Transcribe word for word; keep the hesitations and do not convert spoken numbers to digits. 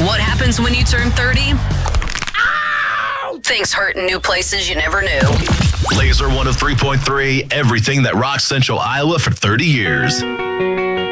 What happens when you turn thirty? Ow! Things hurt in new places you never knew. Laser one oh three point three, everything that rocks Central Iowa for thirty years.